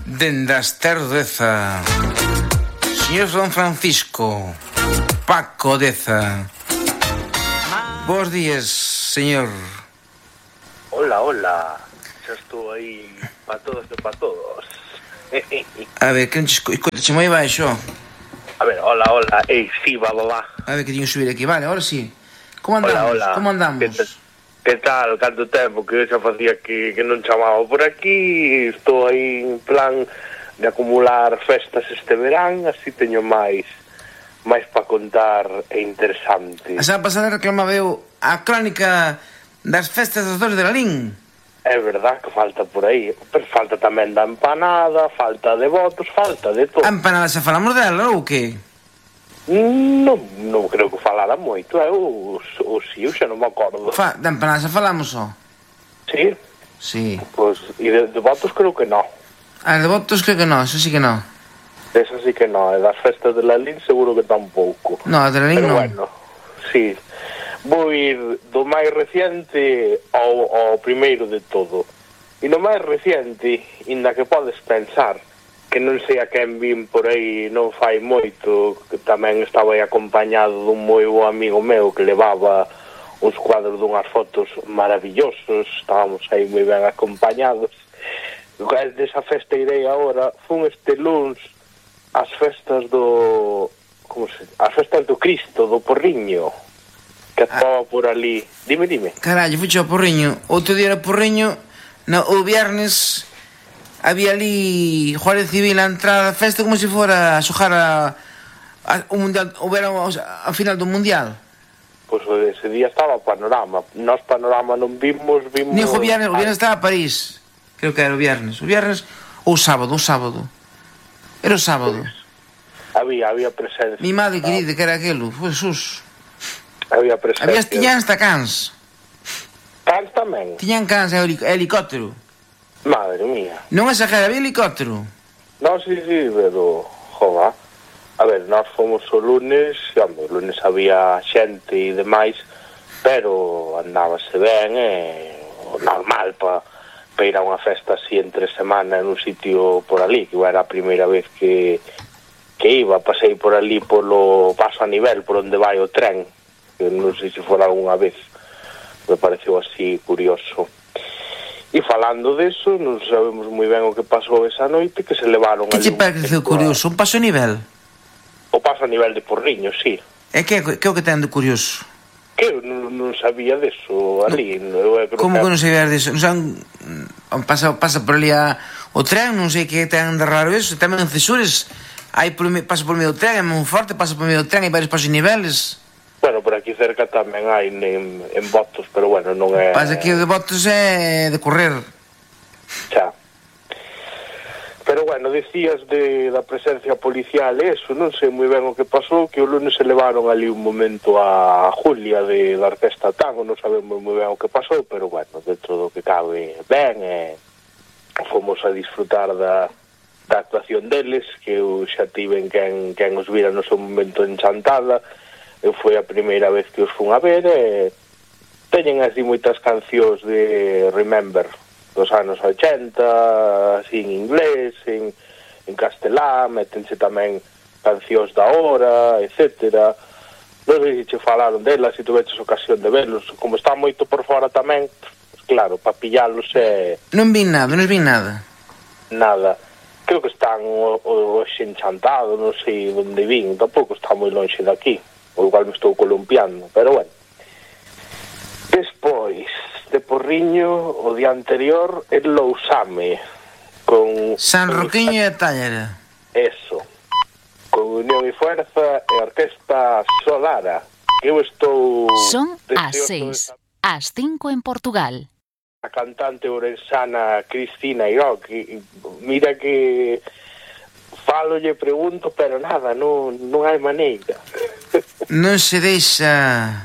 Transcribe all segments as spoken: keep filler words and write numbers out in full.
Dende as terras deza Señor Don Francisco Paco Deza. Bos días, señor. Hola, hola. Xa estou aí para todos e para todos. A ver, que non te escoite moi baixo. A ver, hola, hola. Ei, sí, va, va, va. A ver, que teño que subir aquí, vale, ahora sí. Como andamos? Hola, hola. Como andamos? Que, que tal? Canto tempo que xa facía que, que non chamaba por aquí. Estou aí en plan de acumular festas este verán, así teño máis máis para contar e interesante. A semana pasada reclamaba eu a crónica das festas dos dores de Lalín. É verdad que falta por aí, pero falta tamén da empanada, falta de votos, falta de todo. A empanada xa falamos dela ou que? Non, non creo que falara moito, eu, o si, eu xa non me acordo. Fa, da empanada xa falamos só. Sí? Sí. Pois, pues, e de, de votos creo que non. A de votos creo que non, eso sí que non. Eso sí que non, e das festas de Lalín seguro que tampouco. No, de Lalín non. Pero bueno, sí. Vou ir do máis reciente ao, ao primeiro de todo. E no máis reciente, inda que podes pensar que non sei a quen vin por aí non fai moito, que tamén estaba aí acompañado dun moi bo amigo meu que levaba uns cuadros dunhas fotos maravillosos, estábamos aí moi ben acompañados. Desa festa irei agora, fun este luns as festas do... como se... as festas do Cristo, do Porriño, que estaba por ali. Dime, dime. Carallo, fucho ao Porriño. Outro día era Porriño, no, o viernes había ali Juárez Civil a entrada da festa como se fora a xojar a, a, o mundial, o verão, a final do mundial. Pois pues ese día estaba Panorama. Nós Panorama non vimos, vimos... Ni o viernes, o viernes estaba a París. Creo que era o viernes. O viernes ou o sábado, o sábado. Era o sábado. Había, había presencia. Mi madre querida, que era aquelo. Jesús. Había presencia. Había tiñan hasta cans. Cans tamén? Tiñan cans e helicóptero. Madre mía. Non exagera, había helicóptero. Non, sí, sí, pero... Jova. A ver, nós fomos o lunes, hombre, o lunes había xente e demais, pero andábase ben e normal para pa ir a unha festa así entre semana en un sitio por ali, que era a primeira vez que, que iba, pasei por ali polo paso a nivel, por onde vai o tren, que non sei se fora algunha vez, me pareceu así curioso. E falando deso, non sabemos moi ben o que pasou esa noite, que se levaron... Que che pareceu curioso? Un paso a nivel? O paso a nivel de Porriño, sí. E que, que é o que ten de curioso? Que eu non, non sabía deso ali. No, eu como que non sabías deso? Non saben, pasa, pasa por ali a, o tren, non sei que ten de raro eso. Tamén en Cesures hai por, pasa por medio do tren, é moi forte, pasa por medio do tren, hai varios pasos e niveles. Bueno, por aquí cerca tamén hai en, en Botos, pero bueno, non é... Pasa que o de Botos é de correr. Xa. Pero bueno, decías de, da presencia policial, eso, non sei moi ben o que pasou, que o lunes se levaron ali un momento a Julia de, da Orquesta Tango, non sabemos moi ben o que pasou, pero bueno, dentro do que cabe ben, e fomos a disfrutar da, da actuación deles, que eu xa tiven quen, quen os vira no seu momento en Chantada, eu foi a primeira vez que os fun a ver, e teñen así moitas cancións de Remember, dos anos ochenta, así en inglés, en, en castelán, metense tamén cancións da hora, etcétera. Non sei se che falaron delas, se tuveches ocasión de verlos. Como está moito por fora tamén, pues claro, para pillalos é... Non vi nada, non vi nada. Nada. Creo que están o, o, o Xenchantado, non sei onde vin, tampouco está moi longe daqui, o igual me estou columpiando, pero bueno. Despois de Porriño, o día anterior, el Lousame, con... San Roquiño e Tallera. Eso, con Unión e Fuerza e Orquesta Solara. Eu estou... Son as seis, as cinco en Portugal. A cantante orensana Cristina Iroc, mira que falo e pregunto, pero nada, non, non hai maneira. Non se deixa...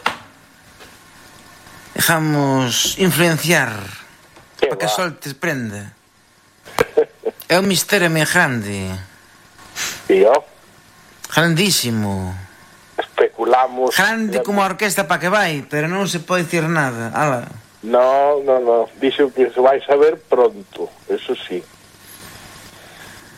Dejamos influenciar para que soltes prenda. É un misterio moi grande. Tío. Grandísimo. Especulamos. Grande como a orquesta para que vai, pero non se pode dicir nada. Ala. No, no, no. Dixo que se vai saber pronto, eso sí.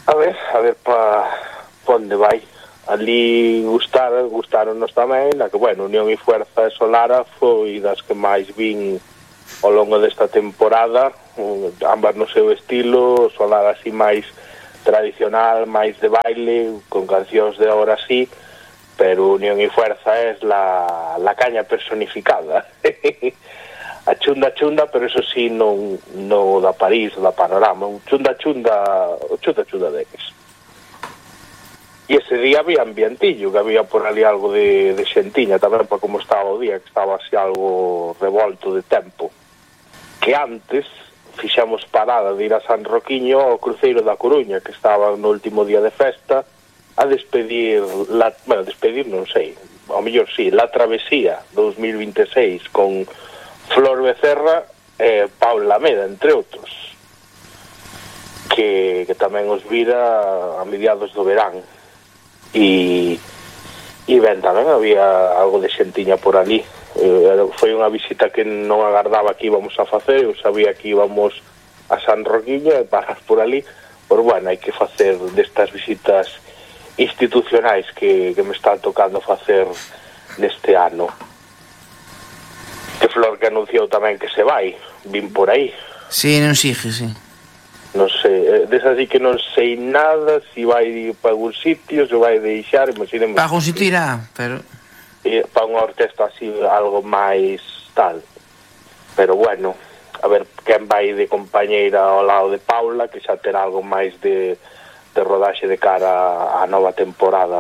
A ver, a ver pa, pa onde vai. Ali gustaron, gustaronnos tamén, na que, bueno, Unión e Fuerza e Solara foi das que máis vin ao longo desta temporada, ambas no seu estilo, Solara así máis tradicional, máis de baile, con cancións de ahora sí, pero Unión e Fuerza é la, la caña personificada. A chunda chunda, pero eso sí non, non da París, da Panorama, un chunda chunda, o chunda chunda deles. E ese día había ambientillo, que había por ali algo de, de xentiña tamén, para como estaba o día, que estaba así algo revolto de tempo. Que antes fixamos parada de ir a San Roquiño ao cruceiro da Coruña, que estaba no último día de festa, a despedir, la, bueno, despedir non sei, ao mellor sí, la travesía dos mil veintiséis con Flor Becerra e Paula Meda, entre outros, que, que tamén os vira a mediados do verán. E, e ben, tamén había algo de xentiña por ali. Eh, foi unha visita que non agardaba que íbamos a facer, eu sabía que íbamos a San Roquiño e parar por ali, por bueno, hai que facer destas visitas institucionais que, que me están tocando facer neste ano. Que Flor que anunciou tamén que se vai, vin por aí. Sí, non sigue, sí. Non sei, desa así que non sei nada, se si vai para algún sitio, se vai deixar, imaginemos... Para algún sitio irá, pero... E para unha orquesta así, algo máis tal. Pero bueno, a ver quen vai de compañeira ao lado de Paula, que xa terá algo máis de, de rodaxe de cara á nova temporada.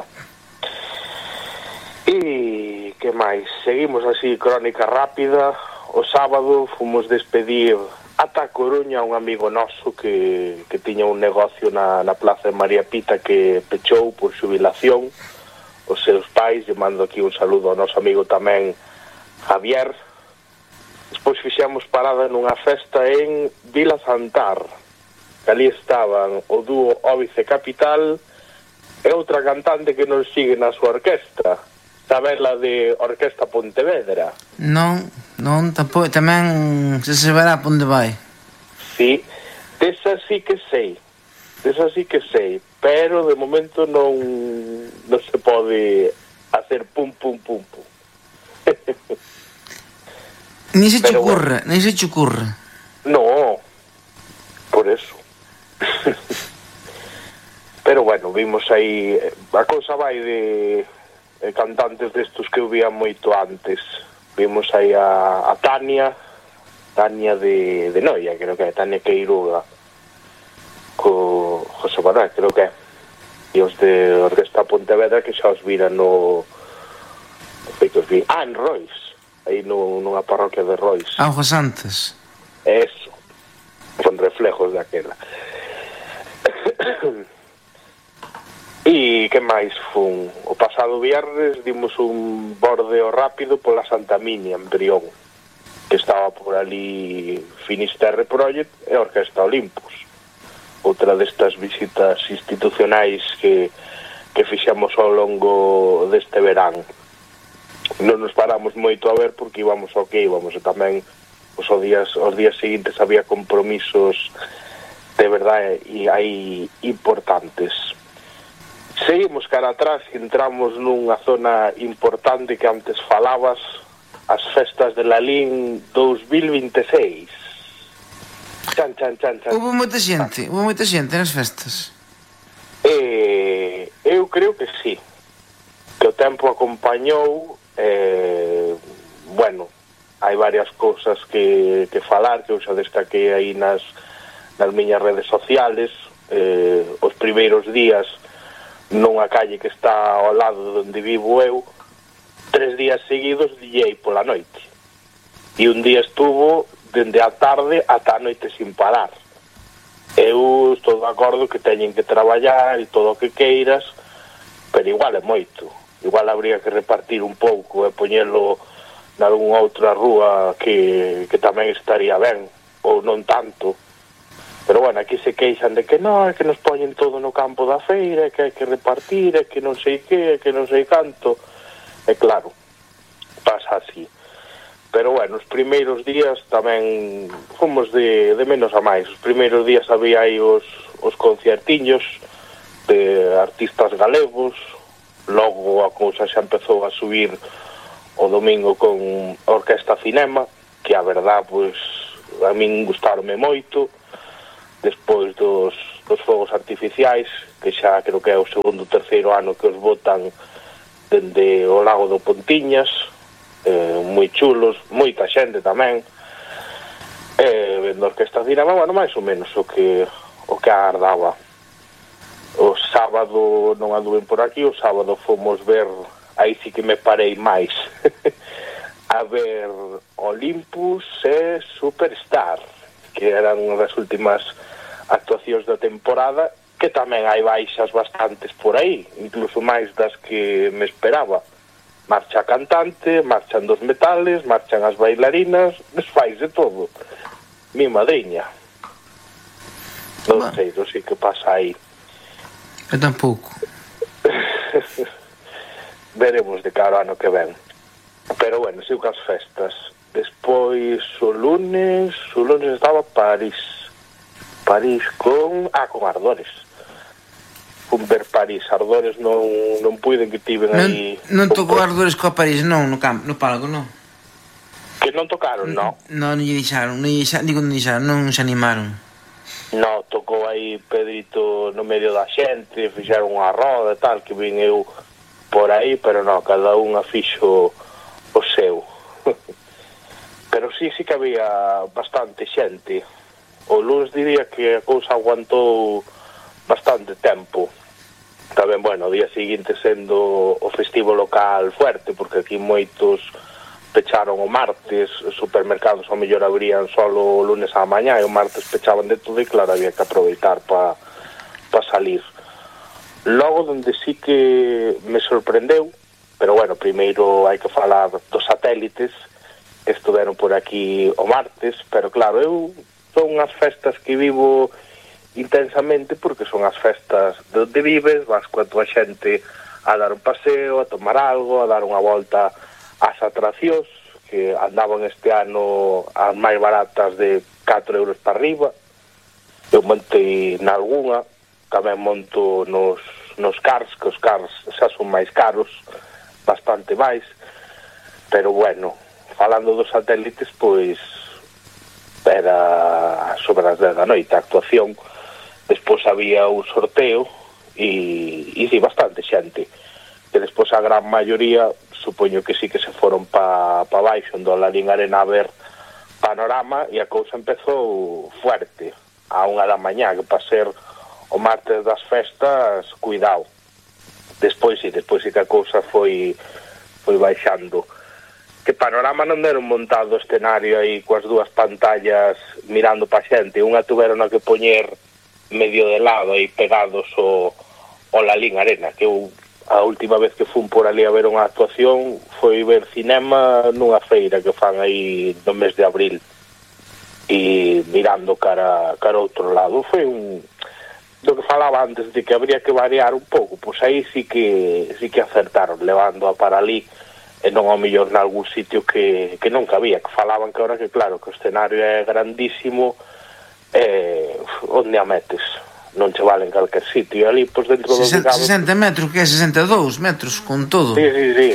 E que máis? Seguimos así, crónica rápida. O sábado fomos despedir ata a Coruña un amigo noso que, que tiña un negocio na, na Plaza de María Pita que pechou por xubilación. Os seus pais, lle mando aquí un saludo ao noso amigo tamén Javier. Despois fixemos parada nunha festa en Vila Santar, que ali estaban o dúo Óbice Capital e outra cantante que nos sigue na súa orquestra. Sabes la de Orquesta Pontevedra? Non, non, tampouco, tamén se saberá por onde vai. Sí, desa sí que sei, desa sí que sei, pero de momento non, non se pode hacer pum pum pum pum. Ni se che ocurre, bueno. Ni se che ocurre. No, por eso. Pero bueno, vimos aí, a cousa vai de... cantantes destos que eu vía moito antes. Vimos aí a, a Tania Tania de, de Noia, creo que é Tania Queiruga co José Manuel, creo que é, e os de Orquesta Pontevedra que xa os viran no feitos vi, ah, en Rois, aí no, nunha parroquia de Rois, Augas Santas, eso, con reflejos daquela. E que máis fun? O pasado viernes dimos un bordeo rápido pola Santa Minia en Brión, que estaba por ali Finisterre Project e Orquesta Olympus, outra destas visitas institucionais que, que fixamos ao longo deste verán. Non nos paramos moito a ver porque íbamos ao que íbamos, e tamén os días, os días seguintes había compromisos de verdade e hai importantes. Seguimos cara atrás e entramos nunha zona importante que antes falabas, as festas de Lalín dos mil veintiséis. Chan, chan, chan, chan. Hubo moita xente, hubo moita xente nas festas. Eh, eu creo que sí, que o tempo acompañou, eh, bueno, hai varias cousas que, que falar, que eu xa destaquei aí nas, nas miñas redes sociales. Eh, os primeiros días nunha calle que está ao lado onde vivo eu, tres días seguidos D J pola noite, e un día estuvo dende a tarde ata a noite sin parar. Eu estou de acordo que teñen que traballar e todo o que queiras, pero igual é moito, igual habría que repartir un pouco e poñelo nalgúna outra rúa que, que tamén estaría ben, ou non tanto. Pero bueno, aquí se queixan de que non, é que nos poñen todo no campo da feira, é que hai que repartir, é que non sei que, é que non sei canto. E claro, pasa así. Pero bueno, os primeiros días tamén fomos de, de menos a máis. Os primeiros días había aí os, os concertiños, de artistas galegos. Logo a cousa xa empezou a subir o domingo con a Orquesta Cinema, que a verdad, pois, a min gustaronme moito, despois dos, dos fogos artificiais, que xa creo que é o segundo ou terceiro ano que os botan dende o lago do Pontiñas, eh, moi chulos, moita xente tamén, e vendo a Orquesta Cinema, bueno, máis ou menos o que, o que agardaba. O sábado non anduven por aquí, o sábado fomos ver, aí sí que me parei máis, a ver Olympus e Superstar, que eran unhas das últimas actuacións da temporada, que tamén hai baixas bastantes por aí, incluso máis das que me esperaba. Marcha a cantante, marchan dos metales, marchan as bailarinas, desfais de todo. Mi madriña. Non sei, non sei que pasa aí. Eu tampouco. Veremos de cara ao ano que ven. Pero bueno, sigo cas festas. Despois o lunes, o lunes estaba París. París con... Ah, con Ardores. Fun ver París. Ardores non, non puiden, que tiven non, aí... Non tocou Ardores coa París, non, no campo, no palco, non? Que non tocaron, non? Non, non lle deixaron, non lle deixaron, digo non lle deixaron, non se animaron. No, tocou aí Pedrito no medio da xente, fixeron unha roda e tal, que vin eu por aí, pero no, cada unha fixo o seu. Pero sí, sí que había bastante xente. O lunes diría que a cousa aguantou bastante tempo. Tamén, bueno, o día seguinte sendo o festivo local fuerte, porque aquí moitos pecharon o martes, os supermercados ao mellor abrían solo o lunes á mañá e o martes pechaban de todo e claro, había que aproveitar para pa salir. Logo, donde sí que me sorprendeu, pero bueno, primeiro hai que falar dos satélites que estuveron por aquí o martes, pero claro, eu son unhas festas que vivo intensamente porque son as festas de onde vives, vas coa tua xente a dar un paseo, a tomar algo, a dar unha volta as atraccións, que andaban este ano as máis baratas de catro euros para arriba. Eu montei nalgúna, tamén monto nos, nos cars, que os cars xa son máis caros, bastante máis, pero bueno, falando dos satélites, pois era sobre as dez da noite a actuación, despois había un sorteo e, e sí, bastante xente, que despois a gran maioría supoño que sí que se foron pa, pa baixo onde a Lalín Arena a ver Panorama, e a cousa empezou fuerte a unha da mañá, que para ser o martes das festas, cuidado. Despois sí, despois sí que a cousa foi foi baixando. Que Panorama non deron montado o escenario aí coas dúas pantallas mirando pa xente, unha tuveron a que poñer medio de lado aí pegados o, o Lalín Arena, que eu a última vez que fun por ali a ver unha actuación foi ver cinema nunha feira que fan aí no mes de abril e mirando cara, cara outro lado. Foi un... do que falaba antes de que habría que variar un pouco, pois aí sí que sí que acertaron levando a para ali e non ao mellor nalgún sitio que, que non cabía, que falaban que ahora que claro que o escenario é grandísimo, eh, onde a metes? Non che vale en calquer sitio, e ali, pois, dentro do sesenta, sesenta metros, que é sesenta e dous metros, con todo. Sí, sí, sí.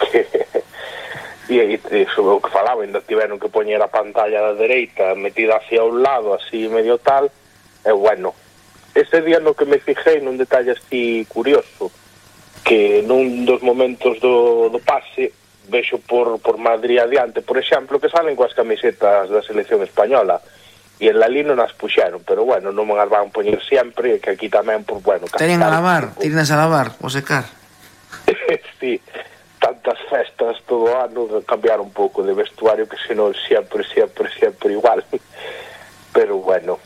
E, e iso o que falaba, ainda tiveron que poñer a pantalla da dereita metida hacia un lado, así medio tal, e bueno, ese día no que me fijei nun detalle así curioso, que nun dos momentos do, do pase, vexo por, por Madrid adiante, por exemplo, que salen coas camisetas da selección española, e en Lalín non as puxeron, pero bueno, non as van poñer sempre, que aquí tamén, por bueno... Terían a lavar, tirenas a lavar, o secar. Sí, tantas festas todo o ano, cambiar un pouco de vestuario, que senón sempre, sempre, sempre igual. Pero bueno.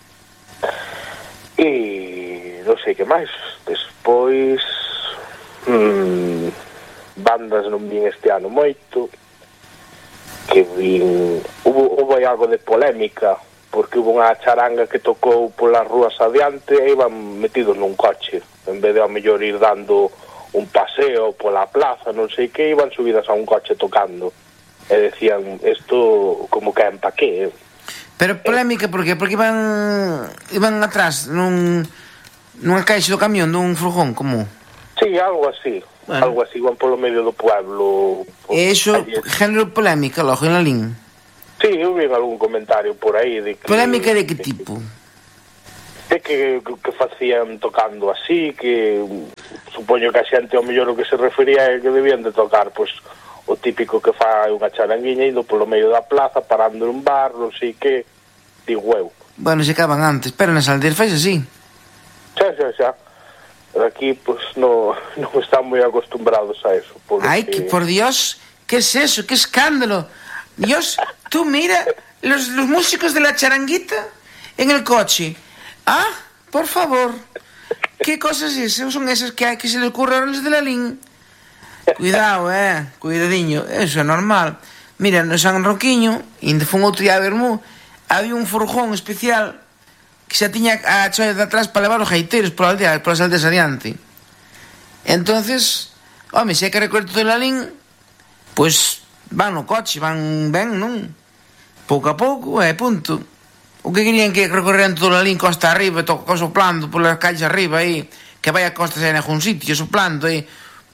E non sei que máis. Despois... Hmm, bandas non vin este ano moito, que vin... Hubo, hubo algo de polémica, porque hubo unha charanga que tocou polas rúas adiante e iban metidos nun coche, en vez de ao mellor ir dando un paseo pola plaza, non sei que, iban subidas a un coche tocando e decían, isto como que en pa que? Pero polémica, por que? Porque iban iban atrás, non Nunha caixa do camión dun furgón, como? Sí, algo así. Bueno. Algo así, van polo medio do pueblo. E iso, género polémica, logo, en la lin? Sí, eu vi algún comentario por aí de que... Polémica de que tipo? De que, que, que facían tocando así, que supoño que a xente ao mellor o que se refería é que debían de tocar, pois, o típico que fa unha charanguiña indo polo medio da plaza, parando en un bar, non sei que, digo eu. Bueno, se acaban antes, pero nas aldeias faz así. Xa, xa, xa. Aquí, pues, no, no están muy acostumbrados a eso. Ay, que... que por Dios, ¿qué es eso? ¿Qué escándalo? Dios, tú mira, los, los músicos de la charanguita en el coche. Ah, por favor. ¿Qué cosas esas son esas que hay que se le ocurren a los de la lin? Cuidado, eh, cuidadiño, eso es normal. Mira, no San Roquiño, e fue un outro día a Bermú, había un furgón especial que xa tiña a choia de atrás para levar os gaiteiros pola aldea, polas aldeas adiante. Entonces, home, se hai que recorrer todo o Lalín, pois van no coche, van ben, non? Pouco a pouco, e punto. O que querían que recorreran todo o Lalín costa arriba, to, soplando polas calles arriba aí, que vai a costa xa en algún sitio, soplando aí.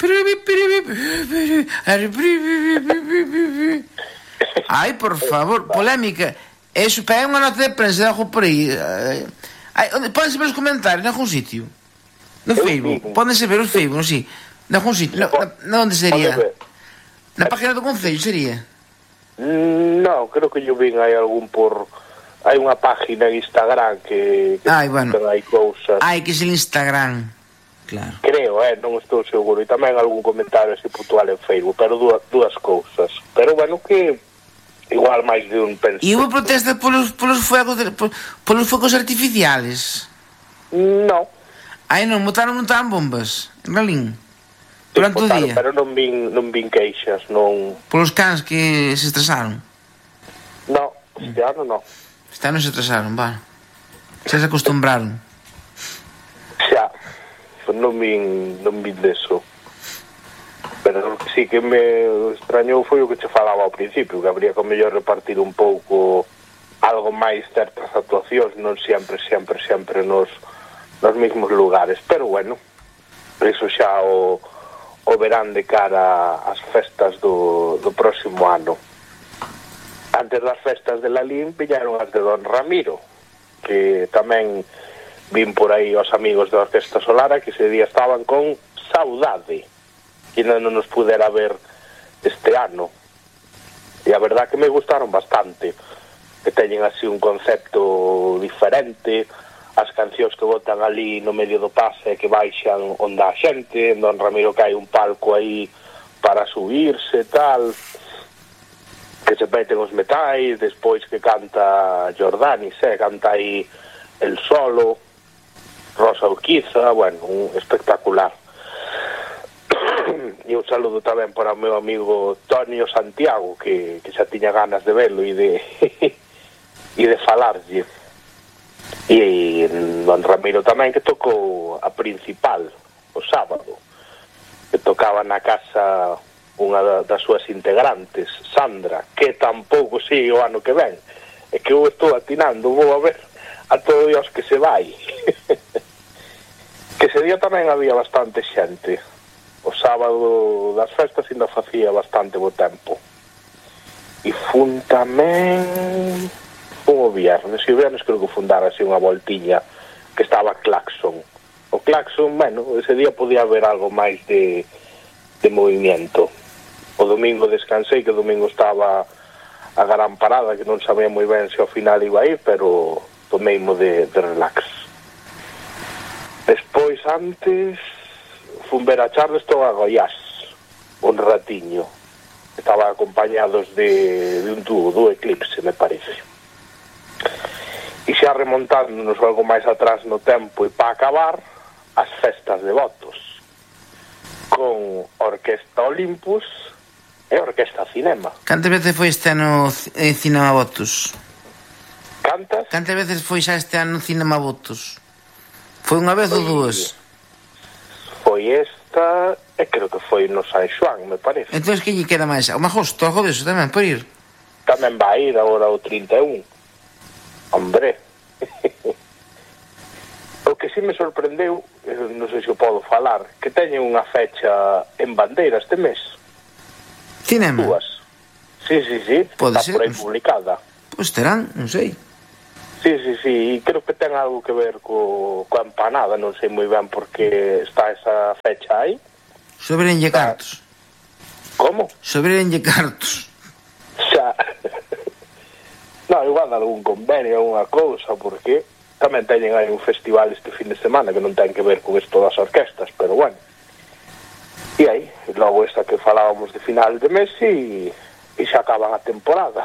Ai, por favor, polémica. Eso, é unha nota de prensa, dejo por aí. Pódense ver os comentarios en algún sitio? No Facebook, pódense ver os Facebook, sí. En algún sitio, na onde sería? Na página do Concello sería? No, creo que yo vi hai algún por... Hai unha página en Instagram que... Ai, bueno. Hai cousas... Ai, que é el Instagram. Claro. Creo, eh, non estou seguro. E tamén algún comentario así puntual en Facebook, pero dúas, dúas cousas. Pero, bueno, que... Igual máis de un penso. E houve protesta polos, polos fuegos de, por, polos fuegos artificiales? No. Ai, non, botaron, montaron bombas en Lalín durante o día. Pero non vin, non vin queixas, non... Polos cans que se estresaron? No, este ano no. Este ano se estresaron, vale. Xa se acostumbraron. Xa, non vin, non vin deso. Pero sí que me extrañou foi o que che falaba ao principio, que habría que mellor repartir un pouco algo máis certas actuacións, non sempre, sempre, sempre nos, nos mesmos lugares. Pero bueno, iso xa o, o verán de cara ás festas do, do próximo ano. Antes das festas de Lalín pillaron as de Don Ramiro, que tamén vin por aí os amigos da Orquesta Solara que ese día estaban con saudade, que non nos pudera ver este ano. E a verdad que me gustaron bastante, que teñen así un concepto diferente, as cancións que botan ali no medio do pase que baixan onde a xente, en Don Ramiro que hai un palco aí para subirse e tal, que se meten os metais, despois que canta Jordanis, eh, canta aí el solo, Rosa Urquiza, bueno, un espectacular. E un saludo tamén para o meu amigo Tonio Santiago, que, que xa tiña ganas de verlo e de e de falarlle. E Don Ramiro tamén, que tocou a principal o sábado, que tocaba na casa unha das súas integrantes, Sandra, que tampouco sigue o ano que ven, e que eu estou atinando, vou a ver a todo Dios que se vai. Que ese día tamén había bastante xente. O sábado das festas ainda facía bastante bo tempo. E fun tamén fun o viernes, e o viernes creo que fundara así unha voltiña que estaba Claxon. O Claxon, bueno, ese día podía haber algo máis de, de movimiento. O domingo descansei, que o domingo estaba a gran parada, que non sabía moi ben se ao final iba a ir, pero tomeimo de, de relax. Despois, antes... fun ver a Charleston a Goiás un ratiño. Estaban acompañados de, de un dúo, do Eclipse, me parece. E xa remontándonos algo máis atrás no tempo e para acabar, as festas de Votos con Orquesta Olympus e Orquesta Cinema. Cantas veces foi este ano eh, Cinema Votos? Cantas? Cantas veces foi xa este ano Cinema Votos? Foi unha vez ou dúas? Foi esta, e creo que foi no San Xoán, me parece. Entón, que lle queda máis? O agosto, algo deso tamén, por ir? Tamén vai ir agora o trinta e un. Hombre. O que sí si me sorprendeu, non sei se o podo falar, que teñen unha fecha en Bandeira este mes. Cinema? Dúas. Sí, sí, sí, pode está ser, por aí pues, publicada. Pois terán, non sei. Sí, sí, sí, e creo que ten algo que ver co, coa empanada, non sei moi ben por que está esa fecha aí. Sobrenlle cartos. Como? Sobrenlle cartos. Xa. Non, igual algún convenio, alguna cousa, porque tamén teñen aí un festival este fin de semana que non ten que ver con isto das orquestas, pero bueno. E aí, logo esta que falábamos de final de mes e, e xa acaban a temporada.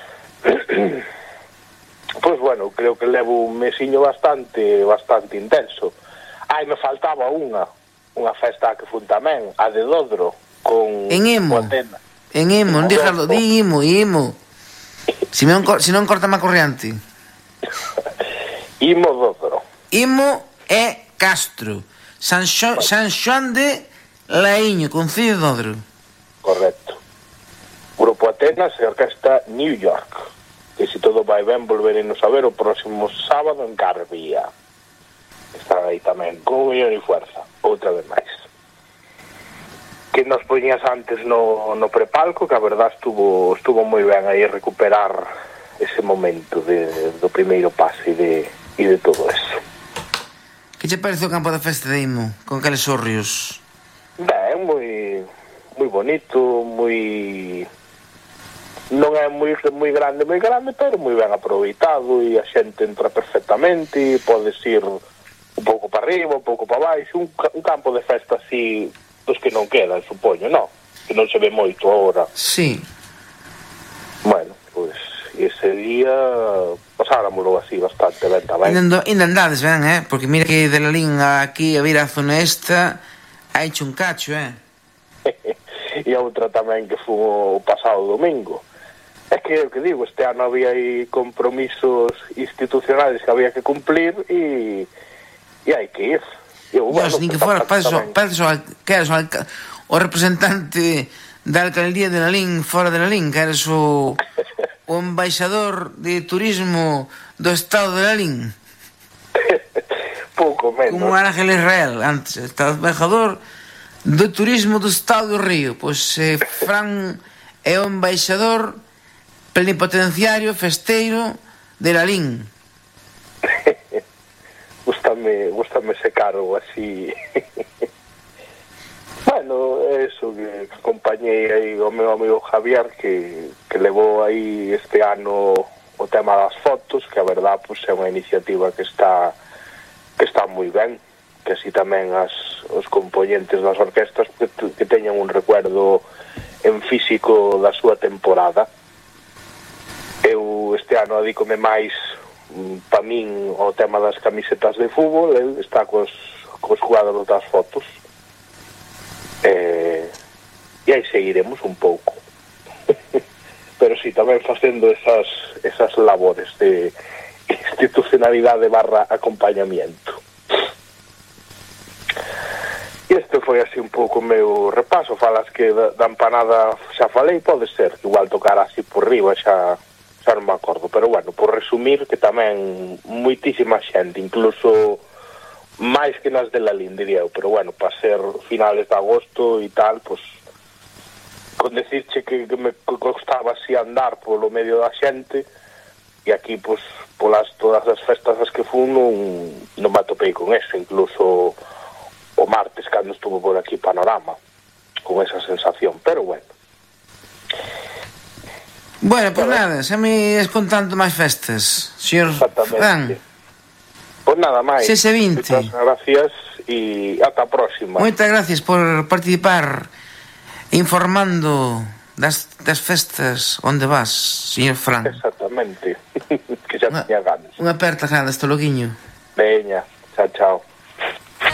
Pois bueno, creo que levo un mesiño bastante bastante intenso. Ai, me faltaba unha unha festa que fun tamén, a de Dodro, con en Imo, en Imo, non díjalo, di Imo, Imo. Si non, si non corta má corriente. Imo Dodro. Imo é Castro, San, Xo, San Xoán de Laíño, Concello de Dodro. Correcto. Grupo Atenas e Orquesta New York, que se todo vai ben volveremos a ver o próximo sábado en Garbia. Están aí tamén con Unión e Fuerza, outra vez máis. Que nos poñías antes no, no prepalco, que a verdad estuvo estuvo moi ben aí recuperar ese momento de, do primeiro pase e de, e de todo eso. Que che parece o campo da festa de Imo, con aqueles hórreos? Ben, moi moi bonito, moi... non é moi moi grande, moi grande, pero moi ben aproveitado e a xente entra perfectamente, podes ir un pouco para arriba, un pouco para baixo, un, un campo de festa así dos que non quedan, supoño, non? Que non se ve moito agora. Sí. Bueno, pois pues, ese día pasáramoslo así bastante ben tamén. Ainda andades ben, eh? Porque mira que de Lalín aquí a vir a zona esta ha hecho un cacho, eh? E outra tamén que foi o pasado domingo. É que, o que digo, este ano había aí compromisos institucionales que había que cumplir e, e hai que ir. Eu, bueno, Dios, nin que fora, parece que eres o, o representante da alcaldía de Lalín fora de Lalín, que eres o, o embaixador de turismo do estado de Lalín. Pouco menos. Como Ángel Israel, antes, estado embaixador do turismo do estado do Río. Pois eh, Fran é o embaixador plenipotenciario festeiro de Lalín. Gústame, gústame ese cargo así. Bueno, eso que acompañei aí o meu amigo Javier que, que levou aí este ano o tema das fotos, que a verdad pues, é unha iniciativa que está que está moi ben, que así tamén as, os componentes das orquestas que, que teñan un recuerdo en físico da súa temporada. Eu este ano adícome máis pa min o tema das camisetas de fútbol, el está cos, cos cuadros das fotos. Eh, e aí seguiremos un pouco. Pero si, sí, tamén facendo esas, esas labores de institucionalidade barra acompañamiento. E este foi así un pouco o meu repaso. Falas que da, da empanada xa falei, pode ser que igual tocar así por riba xa, xa non me acordo, pero bueno, por resumir que tamén moitísima xente, incluso máis que nas de Lalín, diría eu, pero bueno, para ser finales de agosto e tal, pues con decirche que, que me costaba así andar polo medio da xente, e aquí, pues, polas todas as festas as que fun non, non me atopei con eso, incluso o martes cando estuvo por aquí Panorama, con esa sensación, pero bueno. Bueno, pues nada, xa me es contando máis festas, señor Fran. Pues nada máis. sese vinte. Moitas gracias e ata a próxima. Moitas gracias por participar informando das, das festas onde vas, señor Fran. Exactamente. Que xa tiña ganas. Unha aperta, gana, hasta loguiño. Veña, chao, chao.